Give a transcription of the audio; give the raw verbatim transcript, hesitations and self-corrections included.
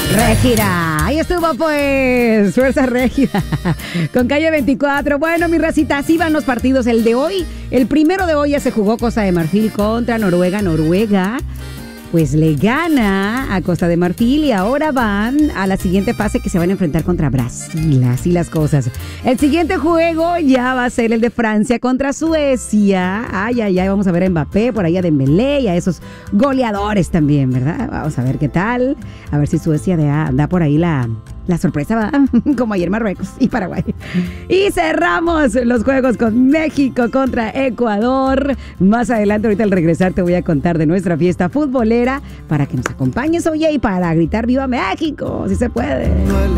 Régida, ahí estuvo pues, Fuerza Régida, con Calle veinticuatro. Bueno, mi racita, así van los partidos. El de hoy, el primero de hoy ya se jugó Costa de Marfil contra Noruega. Noruega, pues le gana a Costa de Marfil y ahora van a la siguiente fase que se van a enfrentar contra Brasil. Así las cosas. El siguiente juego ya va a ser el de Francia contra Suecia. Ay, ay, ay, vamos a ver a Mbappé, por ahí a Dembélé y a esos goleadores también, ¿verdad? Vamos a ver qué tal. A ver si Suecia da, da por ahí la... La sorpresa va, como ayer Marruecos y Paraguay. Y cerramos los juegos con México contra Ecuador. Más adelante, ahorita al regresar, te voy a contar de nuestra fiesta futbolera para que nos acompañes, oye, y para gritar ¡Viva México! Si se puede.